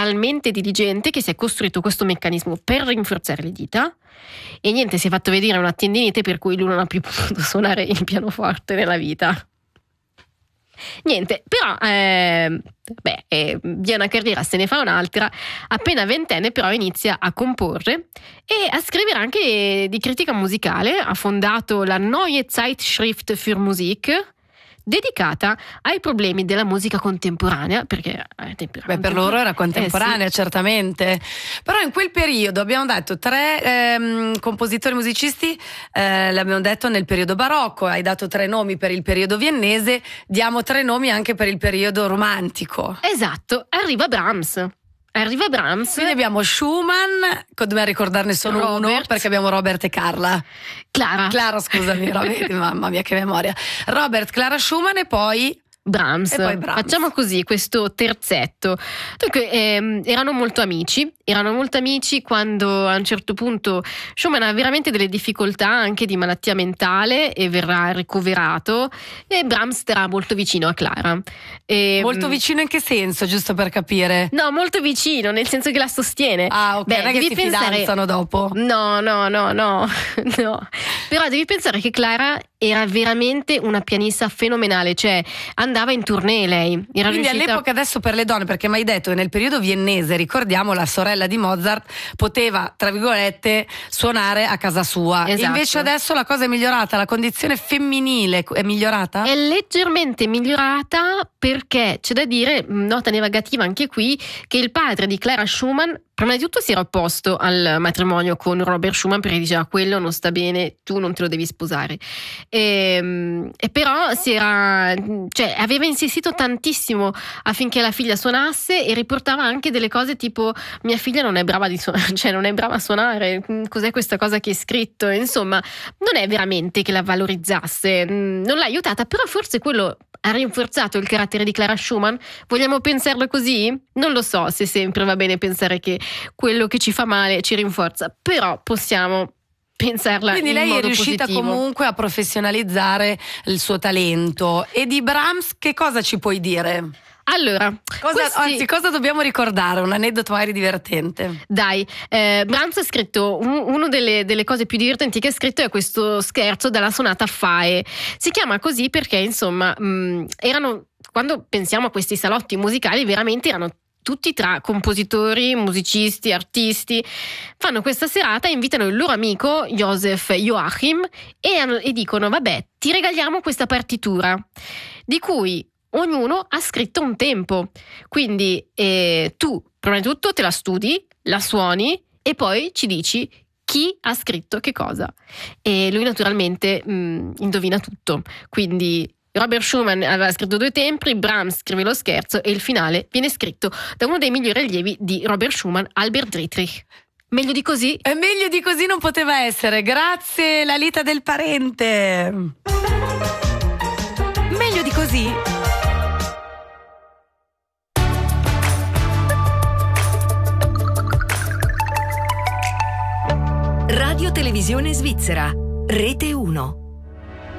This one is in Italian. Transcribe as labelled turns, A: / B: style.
A: talmente diligente che si è costruito questo meccanismo per rinforzare le dita, e niente, si è fatto vedere una tendinite per cui lui non ha più potuto suonare il pianoforte nella vita. Niente, però via una carriera se ne fa un'altra. Appena ventenne però inizia a comporre e a scrivere anche di critica musicale. Ha fondato la Neue Zeitschrift für Musik, dedicata ai problemi della musica contemporanea, perché
B: per loro era contemporanea, certamente. Però in quel periodo abbiamo detto 3 compositori musicisti, l'abbiamo detto nel periodo barocco, hai dato 3 nomi per il periodo viennese, diamo 3 nomi anche per il periodo romantico.
A: Esatto, arriva Brahms.
B: Quindi abbiamo Schumann, dobbiamo ricordarne solo
A: Robert.
B: uno, perché abbiamo Robert e Clara, scusami, Robert, mamma mia che memoria. Robert, Clara, Schumann e poi
A: Brahms. Facciamo così questo terzetto. Dunque, erano molto amici quando a un certo punto Schumann ha veramente delle difficoltà anche di malattia mentale e verrà ricoverato, e Brahms starà molto vicino a Clara.
B: Molto vicino in che senso, giusto per capire?
A: No, molto vicino, nel senso che la sostiene.
B: Ah, ok, non è che si fidanzano dopo.
A: No. Però devi pensare che Clara era veramente una pianista fenomenale, cioè andava in tournée lei.
B: Quindi all'epoca, adesso per le donne, perché mi hai detto che nel periodo viennese, ricordiamo, la sorella di Mozart poteva, tra virgolette, suonare a casa sua.
A: Esatto.
B: Invece adesso la cosa è migliorata, la condizione femminile è migliorata?
A: È leggermente migliorata, perché c'è da dire, nota negativa anche qui, che il padre di Clara Schumann prima di tutto si era opposto al matrimonio con Robert Schumann, perché diceva quello non sta bene, tu non te lo devi sposare, e però aveva insistito tantissimo affinché la figlia suonasse, e riportava anche delle cose tipo: mia figlia non è brava non è brava a suonare, cos'è questa cosa che hai scritto? Insomma, non è veramente che la valorizzasse, non l'ha aiutata, però forse quello ha rinforzato il carattere di Clara Schumann. Vogliamo pensarlo così? Non lo so se sempre va bene pensare che quello che ci fa male ci rinforza, però possiamo pensarla. Quindi
B: lei è riuscita
A: positivo.
B: Comunque a professionalizzare il suo talento. E di Brahms che cosa ci puoi dire?
A: Allora,
B: cosa dobbiamo ricordare? Un aneddoto magari divertente.
A: Dai, Brahms ha scritto una delle cose più divertenti che ha scritto è questo scherzo dalla sonata Fae. Si chiama così perché insomma quando pensiamo a questi salotti musicali veramente erano tutti tra compositori, musicisti, artisti. Fanno questa serata, invitano il loro amico Joseph Joachim e dicono: vabbè, ti regaliamo questa partitura di cui ognuno ha scritto un tempo, quindi tu prima di tutto te la studi, la suoni e poi ci dici chi ha scritto che cosa. E lui naturalmente indovina tutto, quindi Robert Schumann aveva scritto 2 tempi, Brahms scrive lo scherzo e il finale viene scritto da uno dei migliori allievi di Robert Schumann, Albert Dietrich. Meglio di così?
B: Meglio di così non poteva essere. Grazie Lalita del Parente. Meglio di così?
C: Radio Televisione Svizzera, Rete 1.